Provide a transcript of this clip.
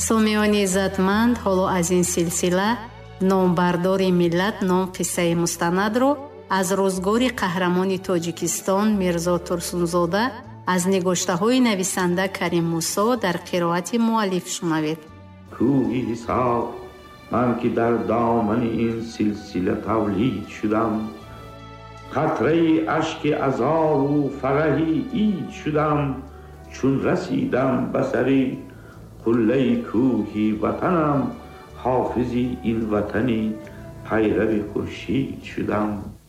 سامیانی عزتمند، حالا از این سلسله نامبردار ملت نام قصه مستند رو از روزگار قهرمان تاجیکستان میرزا ترسونزاده از نگاشته های نویسنده کریم موسی در قرائت مؤلف شنوید. کوهی حساب، من که در دامن این سلسله تولید شدم، قطره اشک عذاب و فرحی عید شدم. چون رسیدم بسری قله کوهی وطنم، حافظی این وطنی پیرو خورشید شدم.